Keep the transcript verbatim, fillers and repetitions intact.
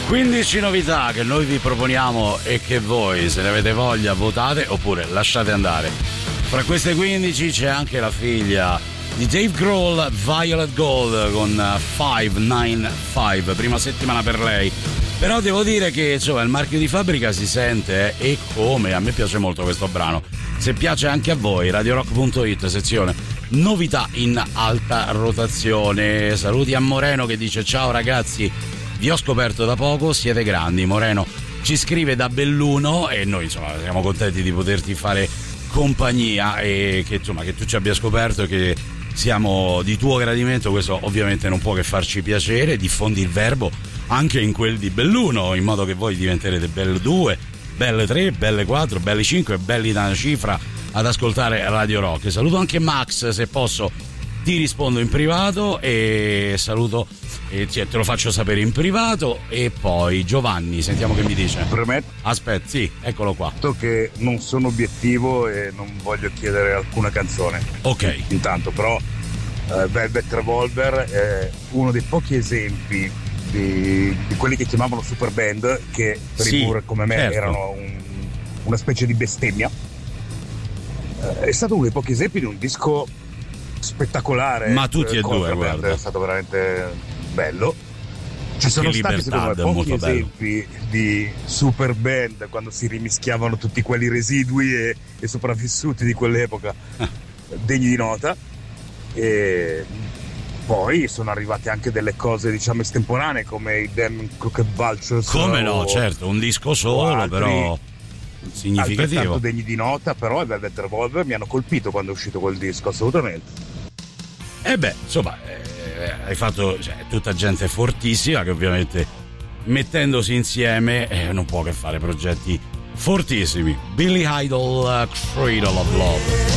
quindici novità che noi vi proponiamo e che voi, se ne avete voglia, votate oppure lasciate andare. Fra queste quindici c'è anche la figlia di Dave Grohl, Violet Gold, con cinque nove cinque, prima settimana per lei. Però devo dire che insomma il marchio di fabbrica si sente, eh, e come, a me piace molto questo brano. Se piace anche a voi, radiorock punto it, sezione novità in alta rotazione. Saluti a Moreno che dice: ciao ragazzi, vi ho scoperto da poco, siete grandi. Moreno ci scrive da Belluno e noi insomma siamo contenti di poterti fare compagnia e che insomma che tu ci abbia scoperto e che siamo di tuo gradimento. Questo ovviamente non può che farci piacere. Diffondi il verbo anche in quel di Belluno, in modo che voi diventerete belle due, belle tre, belle quattro, belle cinque, belli da una cifra ad ascoltare Radio Rock. Saluto anche Max, se posso ti rispondo in privato, e saluto e te lo faccio sapere in privato. E poi Giovanni, sentiamo che mi dice. Premetto. Aspetta, sì, eccolo qua. Che non sono obiettivo e non voglio chiedere alcuna canzone. Ok. Intanto però eh, Velvet Revolver è uno dei pochi esempi di, di quelli che chiamavano super band, che per sì, i pur come me certo. erano un, una specie di bestemmia. Eh, è stato uno dei pochi esempi di un disco spettacolare. Ma tutti e due, band, guarda. è stato veramente bello. Ci Anche sono stati Libertad, secondo me pochi molto esempi di super band quando si rimischiavano tutti quelli residui e, e sopravvissuti di quell'epoca degni di nota. E poi sono arrivate anche delle cose diciamo estemporanee come i Damn Crooked Vultures. Come no, o, certo, un disco solo altri, però significativo. Altrettanto degni di nota, però i Velvet Revolver mi hanno colpito quando è uscito quel disco, assolutamente. E beh, insomma, eh, hai fatto, cioè, tutta gente fortissima che ovviamente mettendosi insieme eh, non può che fare progetti fortissimi. Billy Idol, uh, Cradle of Love.